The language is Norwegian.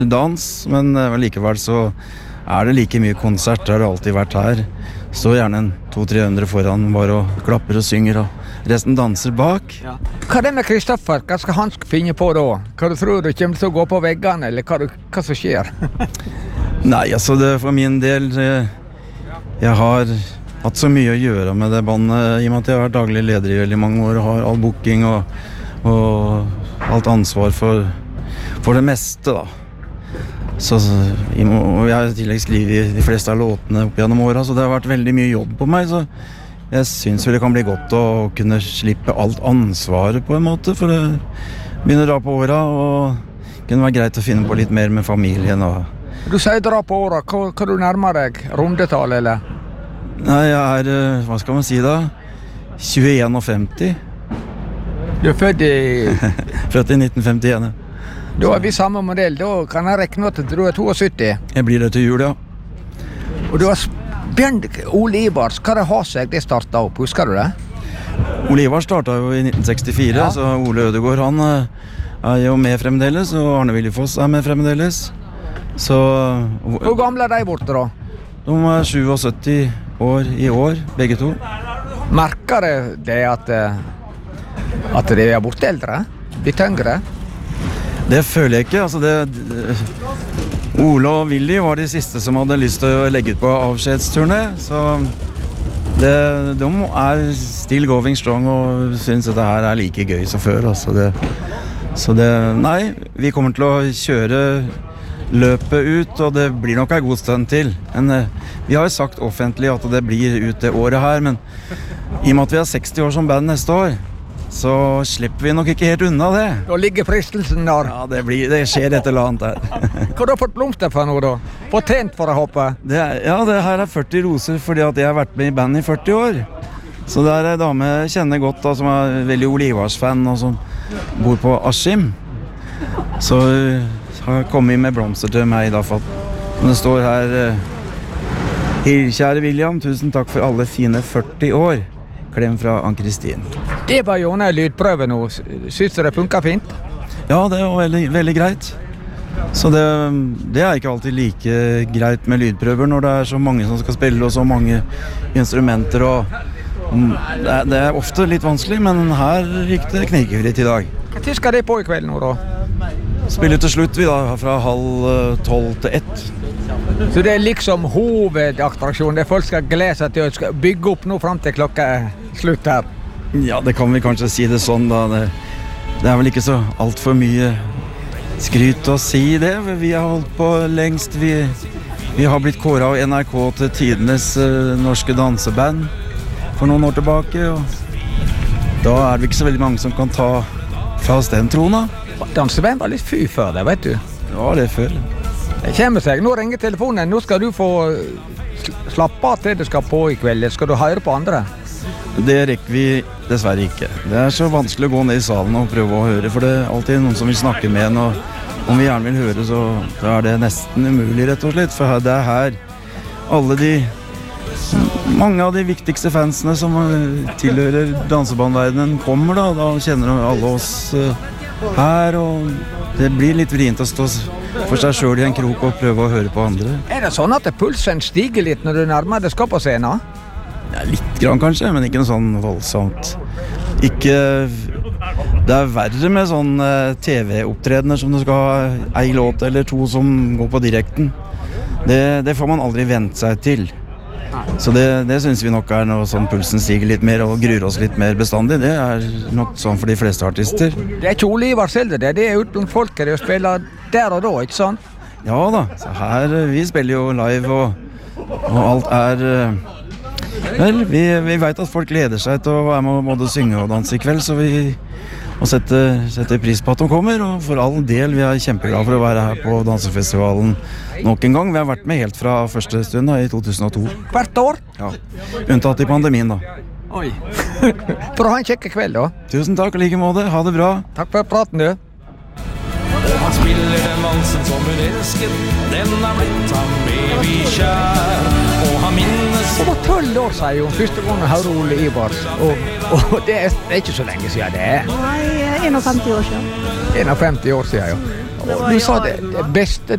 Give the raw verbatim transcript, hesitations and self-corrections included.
dans, men eh, likevel så er det like mye konsert, det har det alltid vært her. Står gjerne en to-tre hundre foran bare og klapper og synger, og resten danser bak. Ja. Hva er det med Kristoffer? Hva skal han finne på da? Hva du tror du kommer til å gå på veggene, eller hva, du, hva som skjer? Nei, altså det for min del, eh, jeg har hatt så mye å gjøre med det bandet, i og med at jeg har vært daglig leder i veldig mange år, og har all booking og, og alt ansvar for, for det meste da. Så, og jeg har i tillegg skrivet de fleste av låtene opp gjennom åra, så det har vært veldig mye jobb på meg, så jeg synes vel det kan bli godt å kunne slippe alt ansvaret på en måte, for det begynner å dra på åra, og det kunne være greit å finne på litt mer med familien. Og... Du sier dra på åra, hva, hva du nærmer deg? Rundetall, eller? Nei, jeg er, hva skal man si da, tjueen og femti. Du er født i... Født i nitten femtien, ja. Da er vi samme modell, da kan jeg rekne at du er syttito. Jeg blir det til jul, ja. Og du har Bjørn Ole Ivars, hva det har seg det startet opp, husker du det? Ole Ivars startet jo i nitten sekstifire, ja. Så Ole Ødegård han er jo med fremdeles, og Arne Willifoss er med fremdeles. Så... Hvor gamle er de borte da? De er syttisju år i år, begge to. Merker det, det at, at de er borte eldre? Litt yngre? Det føler jeg ikke, altså det, det, Ole og Willy var de siste som hadde lyst til å legge ut på avskjedsturné, så det, de er still going strong og synes at det her er like gøy som før, altså det, så det, nei, vi kommer til å kjøre løpet ut, og det blir nok en god stund til, men vi har jo sagt offentlig at det blir ut det året her, men i og med at vi har seksti år som band neste år, så slipper vi nok ikke helt unna det. Da ligger fristelsen der. Ja, det, blir, det skjer et eller annet der. Hva har du fått blomster for nå da? Fått trent for å hoppe? Det er, ja, det her er førti roser fordi at jeg har vært med i band i førti år. Så det er en dame jeg kjenner godt da, som er veldig Ole Ivars-fan og som bor på Askim. Så har jeg kommet med blomster til meg da, for det står her kjære William, tusen takk for alle fine førti år. Klem fra Ann-Kristin. Det var jo en lydprøve nå. Synes du det funket fint? Ja, det var veldig, veldig greit. Så det, det er ikke alltid like greit med lydprøver når det er så mange som skal spille og så mange instrumenter. Og, det, er, det er ofte litt vanskelig, men her gikk det knirkefritt i dag. Hva tid skal det på i kveld nå da? Spiller til slutt vi da, fra halv tolv til ett. Så det er liksom hovedattraksjonen, det folk skal glede seg til å bygge opp nå frem til klokka slutt her? Ja, det kan vi kanskje si det sånn da. Det, det er vel ikke så alt for mye skryt å si det. Vi har holdt på lengst. Vi, vi har blitt kåret av N R K til tidenes uh, norske danseband for noen år tilbake. Og da er det ikke så veldig mange som kan ta fra oss den trona. Danseband var litt fy før det, vet du. Ja, det er før. Det kommer seg. Nå ringer telefonen. Nå skal du få slappe av til det skal på i kveld. Skal du høre på andre? Det rekker vi dessverre ikke. Det er så vanskelig å gå ned i salen og prøve å høre, for det er alltid noen som vil snakke med en, og om vi gjerne vil høre, så er det nesten umulig, rett og slett. For det er her alle de, mange av de viktigste fansene som tilhører dansebandverdenen kommer, da. Da kjenner alle oss her, og det blir litt vrient å stå for seg selv i en krok og prøve å høre på andre. Er det sånn at pulsen stiger litt når du nærmer deg skal på scenen? Ja, litt grann kanskje, men ikke noe sånn voldsomt. Ikke... Det er verre med sånn T V-opptredener som du skal ha en låt eller to som går på direkten. Det, det får man aldri vente seg til. Så det, det synes vi nok er når sånn pulsen stiger litt mer og gruer oss litt mer bestandig. Det er nok sånn for de fleste artister. Det er ikke Ole Ivars heller, det, det er uten folket det å spille der og da, ikke sant? Ja da, så her, vi spiller jo live og, og alt er... Vel, vi, vi vet at folk gleder seg til å være med både synge og danse i kveld, så vi og setter, setter pris på at de kommer, og for all del, vi er kjempeglade for å være her på dansefestivalen nok en gang. Vi har vært med helt fra første stund da, i to tusen og to. Hvert år? Ja, unntatt i pandemien da. Oi. For å ha en kjekke kveld da. Tusen takk, og like måte. Ha det bra. Takk for praten, du. Og han spiller den valsen som hun elsket, den har blitt ham evig kjær. Og han minnes... Det var tolv år siden jo, første gang jeg hørte Ole Ivars, og, og det, er, det er ikke så lenge siden det er. Nei, femtién år siden. femtién år siden, ja. Det var Du sa i det, armen, det va? bästa